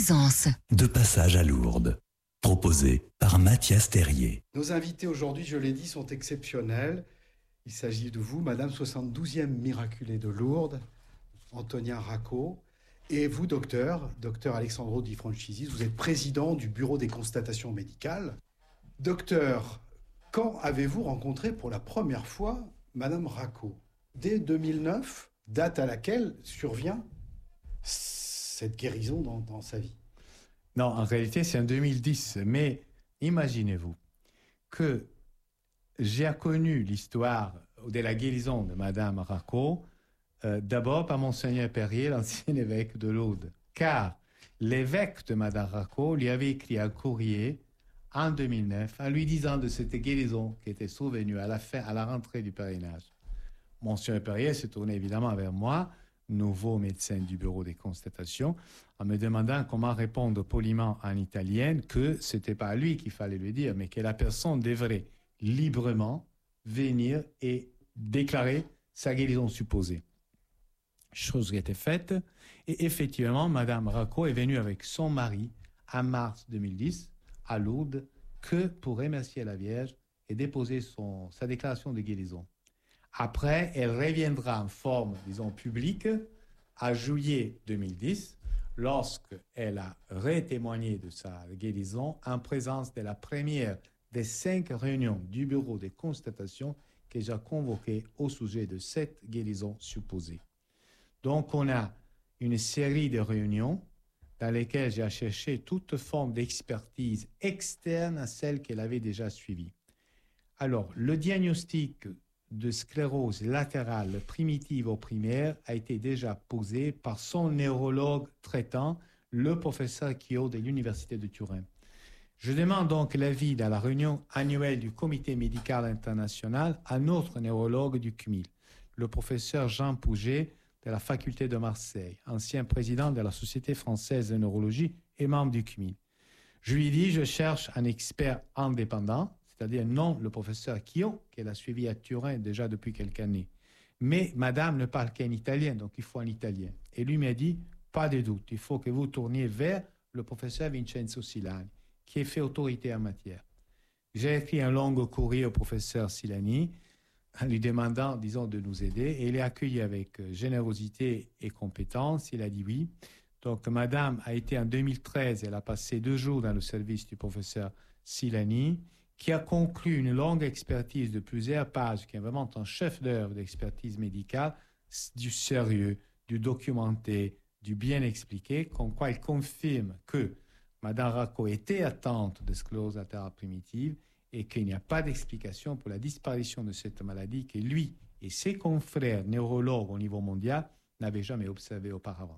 Plaisance. De passage à Lourdes. Proposé par Mathias Terrier. Nos invités aujourd'hui, je l'ai dit, sont exceptionnels. Il s'agit de vous, Madame 72e miraculée de Lourdes, Antonia Racco. Et vous, docteur Alessandro Di Francisis, vous êtes président du bureau des constatations médicales. Docteur, quand avez-vous rencontré pour la première fois Madame Racco? Dès 2009, date à laquelle survient cette guérison dans sa vie. Non, en réalité, c'est en 2010. Mais imaginez-vous que j'ai connu l'histoire de la guérison de Madame Racco d'abord par Monseigneur Perrier, l'ancien évêque de Lourdes. Car l'évêque de Madame Racco lui avait écrit un courrier en 2009 en lui disant de cette guérison qui était survenue à la rentrée du pèlerinage. Monseigneur Perrier s'est tourné évidemment vers moi, nouveau médecin du bureau des constatations, en me demandant comment répondre poliment en italien que ce n'était pas à lui qu'il fallait le dire, mais que la personne devrait librement venir et déclarer sa guérison supposée. Chose qui était faite, et effectivement, Madame Racco est venue avec son mari en mars 2010 à Lourdes que pour remercier la Vierge et déposer sa déclaration de guérison. Après, elle reviendra en forme, disons, publique à juillet 2010, lorsqu'elle a retémoigné de sa guérison en présence de la première des 5 réunions du bureau des constatations que j'ai convoquées au sujet de cette guérison supposée. Donc, on a une série de réunions dans lesquelles j'ai cherché toute forme d'expertise externe à celle qu'elle avait déjà suivie. Alors, le diagnostic de sclérose latérale primitive au primaire a été déjà posé par son neurologue traitant, le professeur Chiot de l'Université de Turin. Je demande donc l'avis dans la réunion annuelle du Comité médical international à notre neurologue du CMIL, le professeur Jean Pouget de la faculté de Marseille, ancien président de la Société française de neurologie et membre du CMIL. Je lui dis, je cherche un expert indépendant, c'est-à-dire non le professeur Chiot, qu'elle a suivi à Turin déjà depuis quelques années. Mais madame ne parle qu'en italien, donc il faut un italien. Et lui m'a dit, pas de doute, il faut que vous tourniez vers le professeur Vincenzo Silani, qui est fait autorité en matière. J'ai écrit un long courrier au professeur Silani, en lui demandant, disons, de nous aider, et il est accueilli avec générosité et compétence. Il a dit oui. Donc madame a été en 2013, elle a passé 2 jours dans le service du professeur Silani, qui a conclu une longue expertise de plusieurs pages, qui est vraiment un chef-d'œuvre d'expertise médicale, du sérieux, du documenté, du bien expliqué, comme quoi il confirme que Madame Racco était atteinte de sclérose latérale primitive et qu'il n'y a pas d'explication pour la disparition de cette maladie que lui et ses confrères neurologues au niveau mondial n'avaient jamais observée auparavant.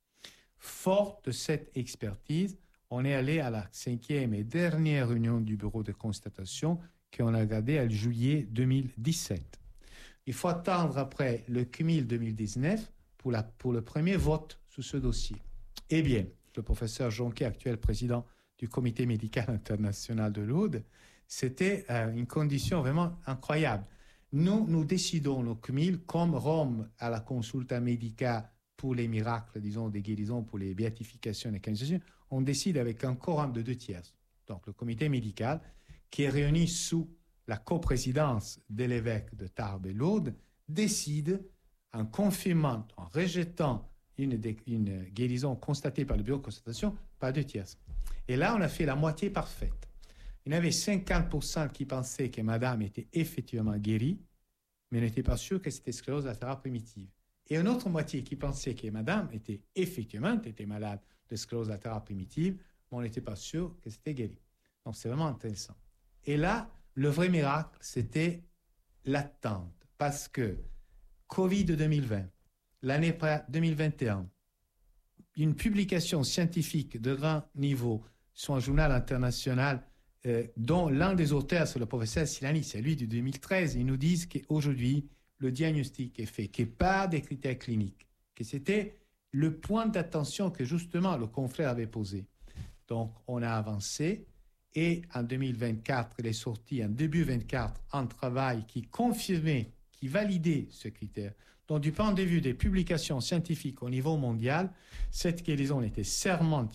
Fort de cette expertise, on est allé à la 5e et dernière réunion du bureau de constatation qu'on a gardée en juillet 2017. Il faut attendre après le CMIL 2019 pour le premier vote sur ce dossier. Eh bien, le professeur Jonquet, actuel président du Comité médical international de Lourdes, c'était une condition vraiment incroyable. Nous décidons au CMIL, comme Rome à la consulta médica pour les miracles, disons, des guérisons, pour les béatifications et les canonisations, on décide avec un quorum de 2/3. Donc, le comité médical, qui est réuni sous la coprésidence de l'évêque de Tarbes et Lourdes, décide, en confirmant, en rejetant une guérison constatée par le bureau de constatation, par 2/3. Et là, on a fait la moitié parfaite. Il y en avait 50% qui pensaient que madame était effectivement guérie, mais n'étaient pas sûrs que c'était sclérose latérale primitive. Et une autre moitié qui pensait que madame était effectivement malade de sclérose latérale primitive, mais on n'était pas sûr que c'était guéri. Donc, c'est vraiment intéressant. Et là, le vrai miracle, c'était l'attente. Parce que Covid 2020, l'année 2021, une publication scientifique de grand niveau sur un journal international dont l'un des auteurs, c'est le professeur Silani, c'est lui de 2013, ils nous disent qu'aujourd'hui, le diagnostic est fait, qu'il n'y a pas de critères cliniques, que c'était le point d'attention que justement le confrère avait posé. Donc, on a avancé et en 2024, il est sorti en début 2024 un travail qui confirmait, qui validait ce critère. Donc, du point de vue des publications scientifiques au niveau mondial, cette guérison était sûrement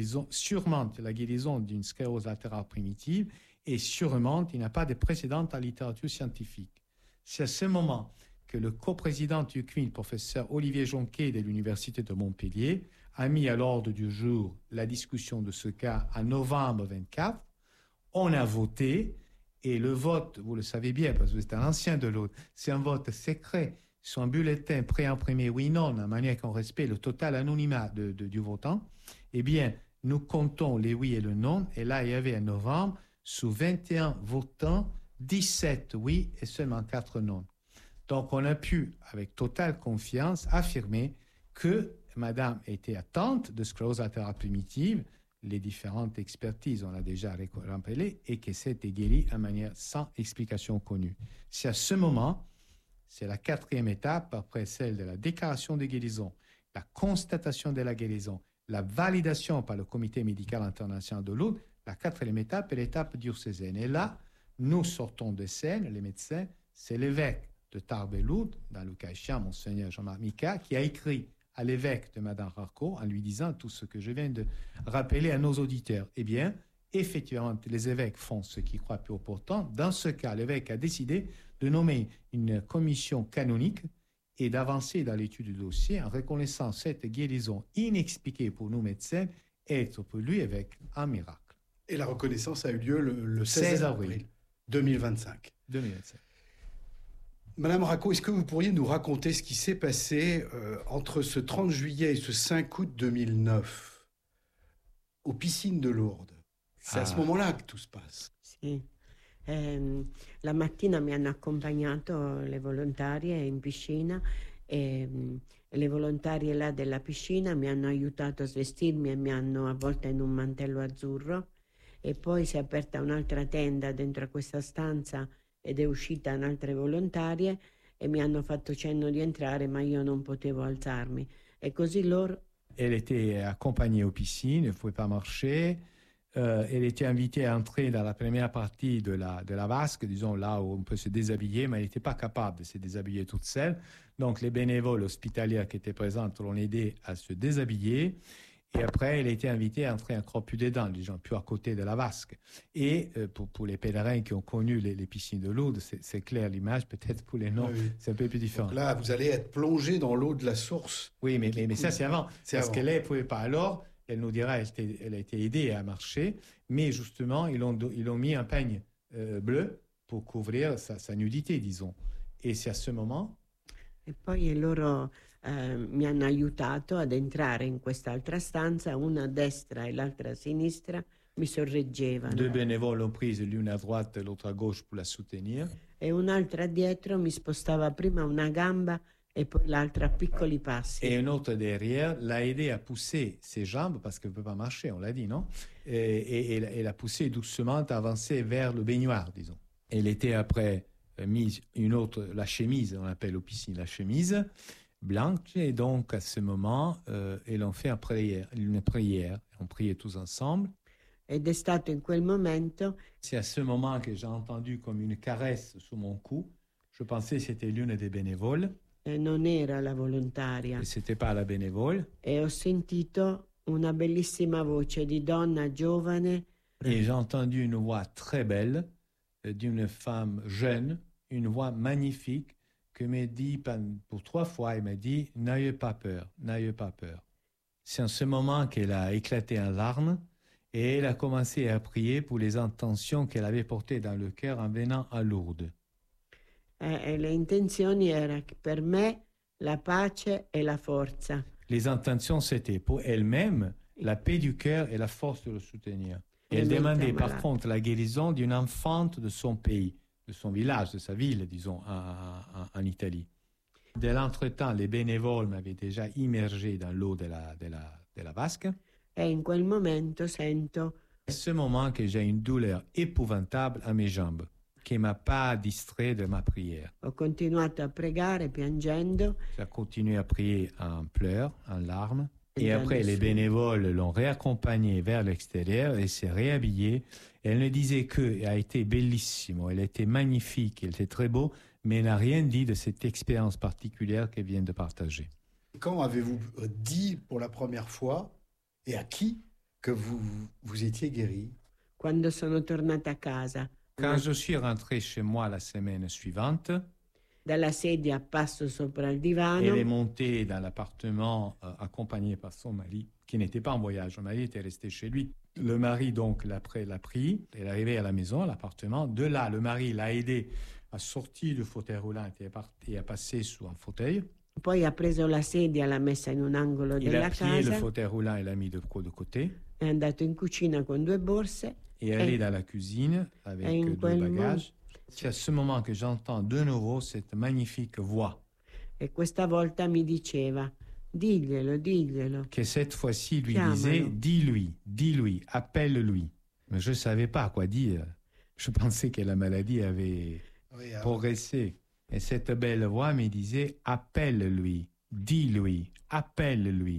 la guérison d'une sclérose latérale primitive et sûrement, il n'y a pas de précédent en littérature scientifique. C'est à ce moment que le coprésident du CNIL, professeur Olivier Jonquet de l'Université de Montpellier, a mis à l'ordre du jour la discussion de ce cas en novembre 24. On a voté et le vote, vous le savez bien parce que vous êtes un ancien de l'autre, c'est un vote secret sur un bulletin préimprimé oui/non, de manière qu'on respecte le total anonymat du votant. Eh bien, nous comptons les oui et le non. Et là, il y avait en novembre, sous 21 votants, 17 oui et seulement 4 non. Donc, on a pu, avec totale confiance, affirmer que Madame était atteinte de sclérose latérale primitive. Les différentes expertises, on l'a déjà rappelé, et que c'était guéri de manière sans explication connue. C'est à ce moment, c'est la 4e étape, après celle de la déclaration de guérison, la constatation de la guérison, la validation par le Comité médical international de Lourdes, la 4e étape est l'étape diocésaine. Et là, nous sortons de scène, les médecins, c'est l'évêque de Tarbes et Lourdes, dans le cas échéant, Monseigneur Jean-Marc Micas, qui a écrit à l'évêque de Madame Racco en lui disant tout ce que je viens de rappeler à nos auditeurs. Eh bien, effectivement, les évêques font ce qu'ils croient plus opportun. Dans ce cas, l'évêque a décidé de nommer une commission canonique et d'avancer dans l'étude du dossier en reconnaissant cette guérison inexpliquée pour nous médecins être pour lui évêque un miracle. Et la reconnaissance a eu lieu le 16 avril 2025. 2025. Madame Racco, est-ce que vous pourriez nous raconter ce qui s'est passé entre ce 30 juillet et ce 5 août 2009 aux piscines de Lourdes? C'est à ce moment-là que tout se passe. Sì. La mattina mi hanno accompagnato le volontarie in piscina e le volontarie là della piscina mi hanno aiutato a svestirmi e mi hanno avvolta in un mantello azzurro e poi si è aperta un'altra tenda dentro a questa stanza ed è uscita un'altra volontarie e mi hanno fatto cenno di entrare ma io non potevo alzarmi e così loro... Elle était accompagnée aux piscines, elle ne pouvait pas marcher. Elle était invitée à entrer dans la première partie de la vasque, disons là où on peut se déshabiller, mais elle n'était pas capable de se déshabiller toute seule. Donc les bénévoles hospitaliers qui étaient présents l'ont aidé à se déshabiller. Et après, elle a été invitée à entrer encore plus dedans, disons, plus à côté de la vasque. Et pour les pèlerins qui ont connu les piscines de Lourdes, c'est clair l'image, peut-être pour les noms, oui. C'est un peu plus différent. Donc là, vous allez être plongé dans l'eau de la source. Oui, mais ça, c'est avant. Parce qu'elle ne pouvait pas. Alors, elle nous dira, elle a été aidée à marcher, mais justement, ils ont mis un peigne bleu pour couvrir sa nudité, disons. Et c'est à ce moment... E poi loro mi hanno aiutato ad entrare in quest'altra stanza, una a destra e l'altra a sinistra mi sorreggevano. Deux bénévoles ont pris l'une à droite et l'autre à gauche pour la soutenir. E un'altra dietro mi spostava prima una gamba et puis l'altra a piccoli passi. Et une autre derrière l'a aidé à pousser ses jambes, parce qu'elle ne peut pas marcher, on l'a dit, non? Et elle a poussé doucement, à avancer vers le baignoire, disons. Elle était après mise une autre, la chemise, on appelle aux piscines la chemise, blanche, et donc à ce moment, ils ont fait une prière. On priait tous ensemble. Ed è stato in quel momento... C'est à ce moment que j'ai entendu comme une caresse sous mon cou. Je pensais que c'était l'une des bénévoles. Non era la volontaria. E c'était pas la bénévole. E ho sentito una bellissima voce di donna giovane. Et j'ai entendu une voix très belle d'une femme jeune, une voix magnifique, qui m'a dit, pour 3 fois, elle m'a dit « N'ayez pas peur, n'ayez pas peur ». C'est en ce moment qu'elle a éclaté en larmes et elle a commencé à prier pour les intentions qu'elle avait portées dans le cœur en venant à Lourdes. Le intenzioni erano per me la pace e la forza. Les intentions, c'était pour elle-même la paix du cœur et la force de le soutenir. Et elle demandait par contre la guérison d'une enfante de son pays, de son village, de sa ville, disons, en Italie. Dès l'entretemps, les bénévoles m'avaient déjà immergé dans l'eau de la vasque. Et in quel momento sento... C'est ce moment que j'ai une douleur épouvantable à mes jambes, qui ne m'a pas distrait de ma prière. Ho continuato a pregare piangendo. J'ai continué à prier en pleurs, en larmes. Et après, les bénévoles l'ont réaccompagnée vers l'extérieur et s'est réhabillée. Elle ne disait que, elle a été bellissimo, elle était magnifique, elle était très beau, mais n'a rien dit de cette expérience particulière qu'elle vient de partager. Quand avez-vous dit pour la première fois, et à qui, que vous étiez guéri? Quando sono tornata a casa, Quand je suis rentré chez moi la semaine suivante, dalla sedia passo sopra il elle est divano, montée dans l'appartement accompagnée par son mari, qui n'était pas en voyage. Son mari était resté chez lui. Le mari, donc, l'a pris. Elle est arrivée à la maison, à l'appartement. De là, le mari l'a aidé à sortir du fauteuil roulant et à passer sous un fauteuil. poi ha preso la sedia, l'ha messa in un angolo Il della a plié le casa, fauteuil roulant et l'a mis de côté. è andato in cucina con 2 borse Et allé dans la cuisine avec in 2 quel bagages. C'est à ce moment que j'entends de nouveau cette magnifique voix e questa volta mi diceva: diglielo. qui cette fois-ci lui Chiamalo. disait « dis-lui, appelle-lui ». Mais je ne savais pas quoi dire. Je pensais que la maladie avait progressé. Et cette belle voix me disait « appelle-lui, dis-lui, appelle-lui ».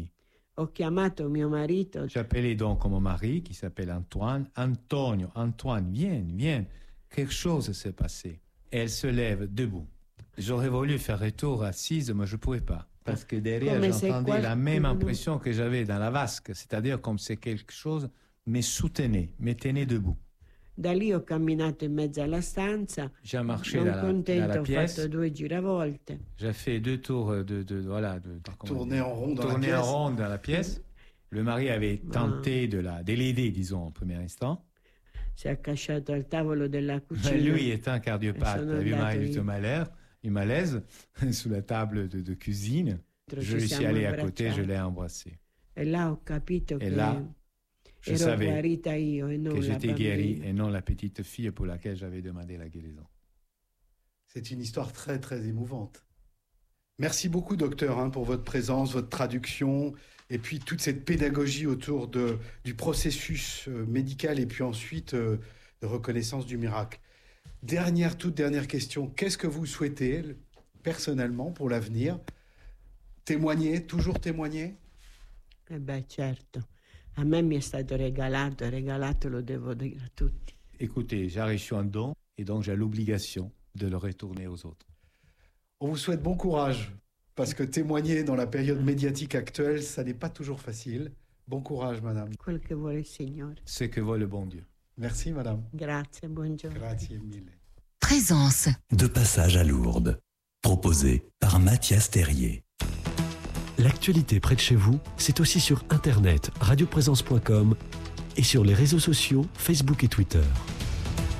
Ho chiamato mio marito, J'appelais donc mon mari qui s'appelle Antoine. Antonio, Antoine, viens. Quelque chose s'est passé. Et elle se lève debout. J'aurais voulu faire retour assise, mais je ne pouvais pas. Parce que derrière, Comme c'est j'entendais la même qualcuno. impression que j'avais dans la vasque. C'est-à-dire comme si quelque chose me soutenait, me tenait debout. da lì ho camminato in mezzo alla stanza, J'ai marché non dans la contento ho pièce. fatto 2 giravolte. J'ai fait 2 tours Tourner en rond dans la tourner pièce. en rond dans la pièce. Le mari avait tenté de l'aider, disons, en premier instant. Si è accasciato al tavolo della cucina. Mais lui, étant cardiopathe, Sono avait andato eu io. un malaise sous la table de cuisine. Ci Je suis siamo allé à côté, je abbracciati. l'ai embrassé. E là ho capito Et che là, je ero savais guarita io e non que la j'étais guéri bambina. et non la petite fille pour laquelle j'avais demandé la guérison. C'est une histoire très, très émouvante. Merci beaucoup, docteur, pour votre présence, votre traduction, et puis toute cette pédagogie autour du processus médical et puis ensuite de reconnaissance du miracle. Toute dernière question. Qu'est-ce que vous souhaitez personnellement pour l'avenir? Toujours témoigner? Eh beh, certo. A me mi è stato regalato lo devo dire a tutti. Écoutez, j'ai reçu un don et donc j'ai l'obligation de le retourner aux autres. On vous souhaite bon courage, parce que témoigner dans la période médiatique actuelle, ça n'est pas toujours facile. Bon courage, madame. Quel che vuole il Signore. Ce que veut le bon Dieu. Merci, madame. Grazie, buongiorno. Grazie mille. Présence. De passage à Lourdes. Proposé par Mathias Terrier. L'actualité près de chez vous, c'est aussi sur Internet, radioprésence.com et sur les réseaux sociaux Facebook et Twitter.